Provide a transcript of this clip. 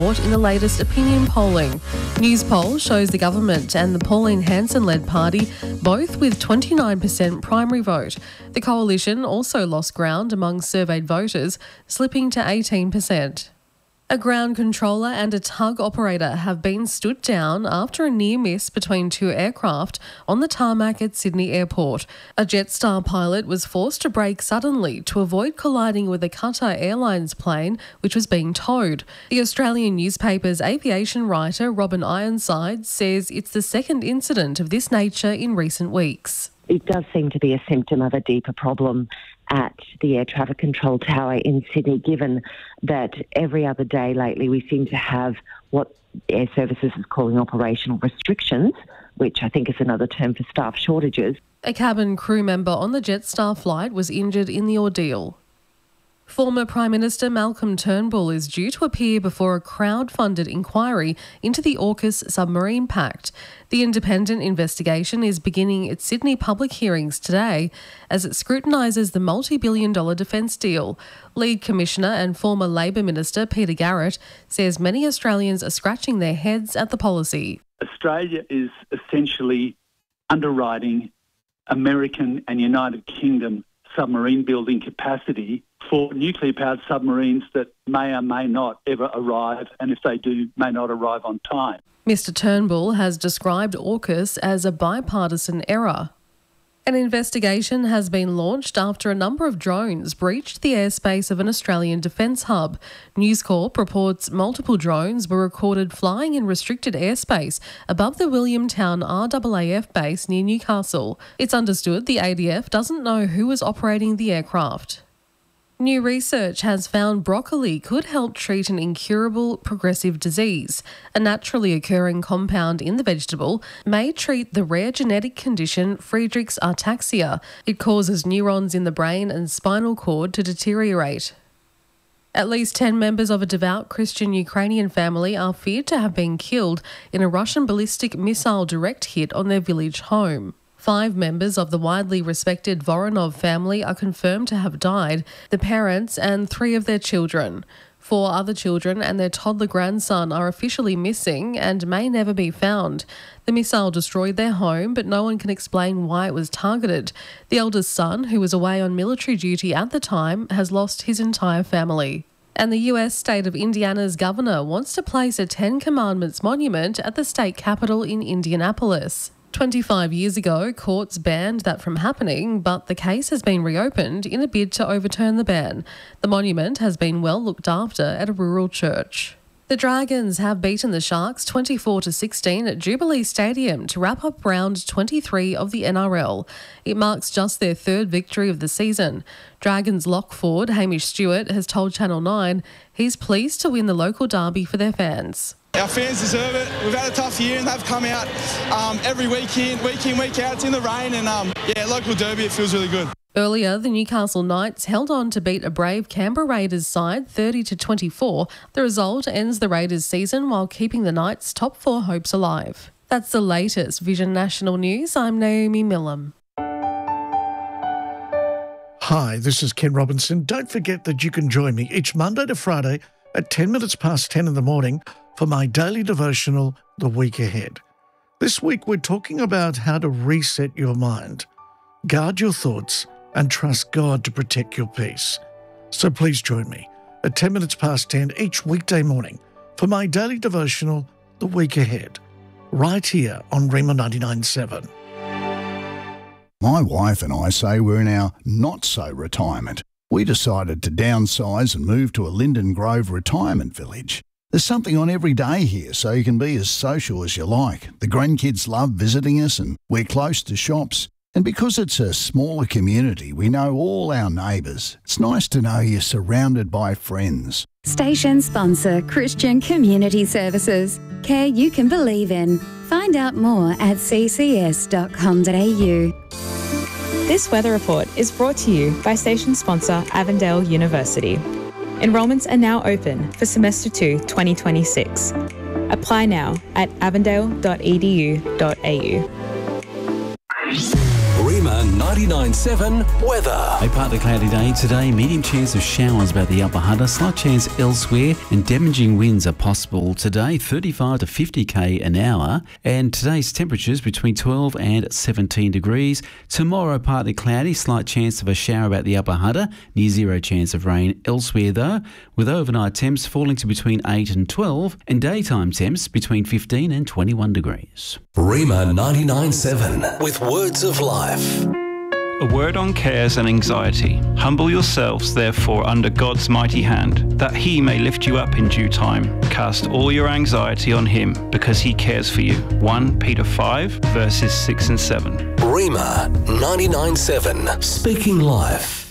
in the latest opinion polling. Newspoll shows the government and the Pauline Hanson-led party both with 29% primary vote. The coalition also lost ground among surveyed voters, slipping to 18%. A ground controller and a tug operator have been stood down after a near miss between two aircraft on the tarmac at Sydney Airport. A Jetstar pilot was forced to brake suddenly to avoid colliding with a Qatar Airlines plane which was being towed. The Australian newspaper's aviation writer Robin Ironside says it's the second incident of this nature in recent weeks. It does seem to be a symptom of a deeper problem at the air traffic control tower in Sydney, given that every other day lately we seem to have what Air Services is calling operational restrictions, which I think is another term for staff shortages. A cabin crew member on the Jetstar flight was injured in the ordeal. Former Prime Minister Malcolm Turnbull is due to appear before a crowd-funded inquiry into the AUKUS submarine pact. The independent investigation is beginning its Sydney public hearings today as it scrutinises the multi-billion-dollar defence deal. Lead Commissioner and former Labor Minister Peter Garrett says many Australians are scratching their heads at the policy. Australia is essentially underwriting American and United Kingdom submarine building capacity for nuclear-powered submarines that may or may not ever arrive, and if they do, may not arrive on time. Mr Turnbull has described AUKUS as a bipartisan error. An investigation has been launched after a number of drones breached the airspace of an Australian defence hub. News Corp reports multiple drones were recorded flying in restricted airspace above the Williamtown RAAF base near Newcastle. It's understood the ADF doesn't know who was operating the aircraft. New research has found broccoli could help treat an incurable progressive disease. A naturally occurring compound in the vegetable may treat the rare genetic condition Friedreich's ataxia. It causes neurons in the brain and spinal cord to deteriorate. At least 10 members of a devout Christian Ukrainian family are feared to have been killed in a Russian ballistic missile direct hit on their village home. 5 members of the widely respected Voronov family are confirmed to have died, the parents and 3 of their children. 4 other children and their toddler grandson are officially missing and may never be found. The missile destroyed their home, but no one can explain why it was targeted. The eldest son, who was away on military duty at the time, has lost his entire family. And the US state of Indiana's governor wants to place a 10 Commandments monument at the state capitol in Indianapolis. 25 years ago, courts banned that from happening, but the case has been reopened in a bid to overturn the ban. The monument has been well looked after at a rural church. The Dragons have beaten the Sharks 24-16 at Jubilee Stadium to wrap up round 23 of the NRL. It marks just their 3rd victory of the season. Dragons lock forward Hamish Stewart has told Channel 9 he's pleased to win the local derby for their fans. Our fans deserve it. We've had a tough year and they've come out every week in, week out. It's in the rain and, local derby, it feels really good. Earlier, the Newcastle Knights held on to beat a brave Canberra Raiders side 30-24. The result ends the Raiders season while keeping the Knights' top 4 hopes alive. That's the latest Vision National News. I'm Naomi Millam. Hi, this is Ken Robinson. Don't forget that you can join me each Monday to Friday at 10 minutes past 10 in the morning for my daily devotional, The Week Ahead. This week we're talking about how to reset your mind, guard your thoughts and trust God to protect your peace. So please join me at 10 minutes past 10 each weekday morning for my daily devotional, The Week Ahead, right here on Rhema 99.7. My wife and I say we're in our not-so-retirement. We decided to downsize and move to a Linden Grove retirement village. There's something on every day here, so you can be as social as you like. The grandkids love visiting us and we're close to shops. And because it's a smaller community, we know all our neighbours. It's nice to know you're surrounded by friends. Station sponsor Christian Community Services. Care you can believe in. Find out more at ccs.com.au. This weather report is brought to you by station sponsor Avondale University. Enrolments are now open for Semester 2 2026. Apply now at avondale.edu.au. Rhema 99. 99.7 weather. A partly cloudy day today, medium chance of showers about the Upper Hunter, slight chance elsewhere, and damaging winds are possible today, 35 to 50 k an hour. And today's temperatures between 12 and 17 degrees. Tomorrow, partly cloudy, slight chance of a shower about the Upper Hunter, near zero chance of rain elsewhere though, with overnight temps falling to between 8 and 12, and daytime temps between 15 and 21 degrees. Rima 99.7 with words of life. A word on cares and anxiety. Humble yourselves, therefore, under God's mighty hand, that he may lift you up in due time. Cast all your anxiety on him, because he cares for you. 1 Peter 5, verses 6 and 7. Rima 99.7, speaking life.